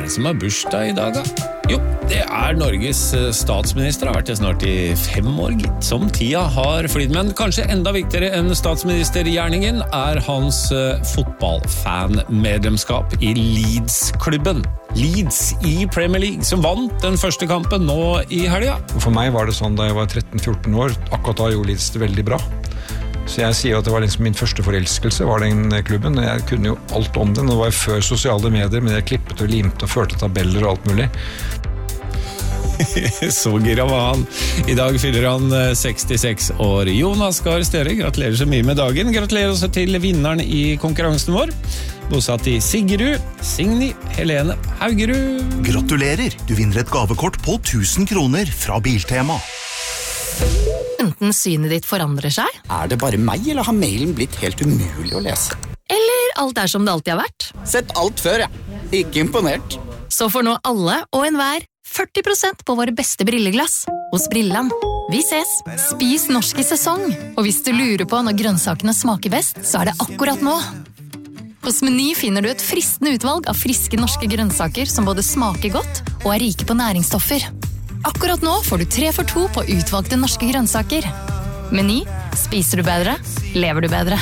det som har bursdag I dag, da? Jo, det Norges statsminister, har vært det snart I 5 år, gitt. Som tida har flydd, men kanskje enda viktigere enn statsministergjerningen hans fotballfan-medlemskap I Leeds-klubben. Leeds I Premier League, som vant den første kampen nå I helga. For meg var det sånn da jeg var 13-14 år, akkurat da gjorde Leeds det veldig bra. Så jeg sier at det var liksom min første forelskelse, var den klubben. Jeg kunne jo alt om den, det var før sosiale medier, men jeg klippet og limte og førte tabeller og alt mulig. Så gira var han. I dag fyller han 66 år. Jonas Gahr Støre, gratulerer så mye med dagen. Gratulerer også til vinneren I konkurransen vår. Bosatt I Sigerud, Signy Helene Haugerud. Gratulerer, du vinner et gavekort på 1000 kroner fra Biltema. Enten synet ditt forandrer seg, det bare meg, eller har mailen blitt helt umulig å lese? eller alt som det alltid har vært. Sett alt før, ja. Ikke imponert. Så får nå alle og enhver 40% på våre beste brilleglass hos Brilland. Vi ses! Spis norsk I sesong. Og hvis du lurer på når grønnsakene smaker best, så det akkurat nå. Hos Meny finner du et fristende utvalg av friske norske grønnsaker som både smaker godt og rike på næringsstoffer. Akkurat nå får du 3 for 2 på utvalgte norske grønnsaker. Meny. Spiser du bedre, lever du bedre.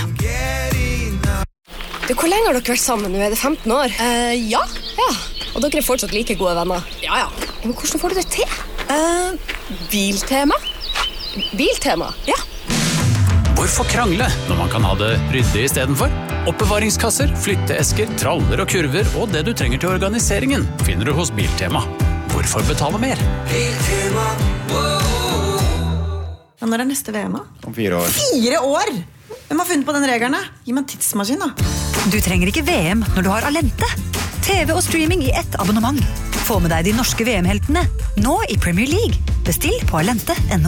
Hvor lenge har dere vært sammen? Nå det 15 år. Ja. Og dere fortsatt like gode venner? Ja. Men hvordan får du det til? Biltema. Biltema, ja. Hvorfor krangle når man kan ha det ryddig I stedet for? Oppbevaringskasser, flytteesker, traller og kurver og det du trenger til organiseringen finner du hos Biltema. Hvorfor betale mer? Biltema. Ja, når neste VM? Om 4 år. 4 år? Hvem har funnet på den regelen? Gi meg en tidsmaskin da. Du trenger ikke VM når du har Alente. TV og streaming I ett abonnement. Få med deg de norske VM-heltene, nå I Premier League. Bestill på alente.no.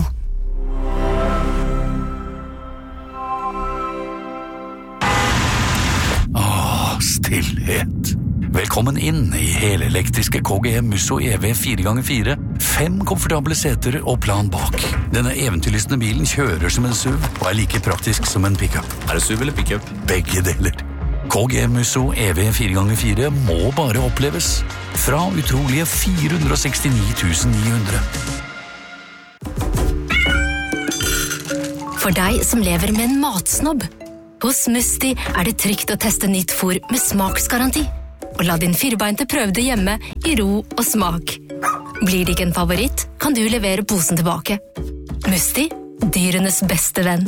Stillhet. Velkommen inn I helelektriske KGM Musso EV 4x4. 5 komfortable seter og plan bak. Denne eventyrlystne bilen kjører som en SUV og like praktisk som en pickup. Det SUV eller pickup? Begge deler. KGM Musso EV 4x4 må bare oppleves. Fra utrolige 469 900. For deg som lever med en matsnobb. Hos Musti det trygt å teste nytt fôr med smaksgaranti. Og la din firbeinte prøve det hjemme I ro og smak. Blir det ikke en favoritt, kan du levere posen tilbake. Musti, dyrenes beste venn.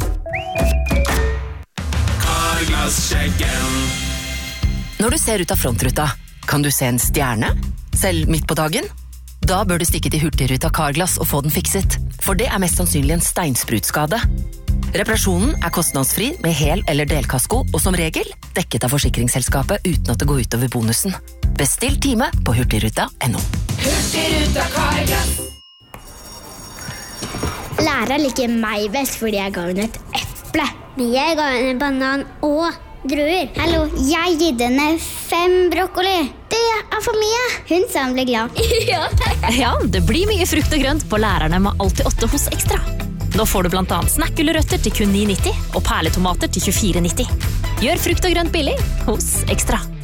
Carglass-sjekken. Når du ser ut av frontruta, kan du se en stjerne? Selv midt på dagen? Da bør du stikke til Hurtigruta Carglass og få den fikset. For det mest sannsynlig en steinsprutskade. Reparasjonen kostnadsfri med hel- eller delkasko, og som regel dekket av forsikringsselskapet uten at det går ut over bonusen. Bestill time på hurtigruta.no. Hurtigruta Carglass. Læreren liker meg best fordi jeg ga henne et eple. Jeg ga henne en banan og druer. Hallo, jeg gitt henne 5 brokkoli. Det for mye. Hun sa hun ble glad. Ja, det blir mye frukt og grønt på lærerne med Alltid 8 hos Ekstra. Nå får du blant annet snackgulrøtter til kun 9,90 og perletomater til 24,90. Gjør frukt og grønt billig hos Ekstra.